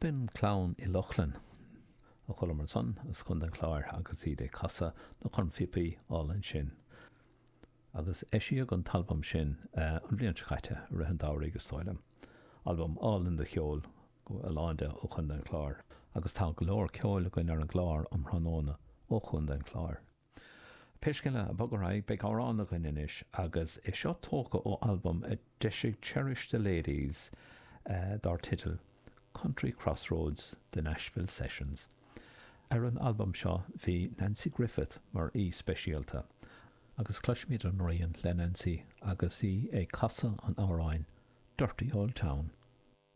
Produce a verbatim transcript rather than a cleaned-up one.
bin clown i Lochlan a chuil mar son is chun den chláir agus iad é casa na chun fipaí álan sin. Agus eisiíag an talbam sin uh, an bblion chaite rihan dáir agus stáilem. Album álan de cheol go a láinde ó chun den chláir. Agus tá glór ceol goin ar an glár am ranóna ó chun den chláir. Peiscinne a bagaráid be áránna goin inis agus is seo tóca ó album a deisig Cherish the Ladies uh, dar titil Country Crossroads the Nashville Sessions. Ar an album seo bhí Nancy Griffith mar í speisialta, agus cluismid an raon le Nancy agus í é casa an áráin Dirty Old Town.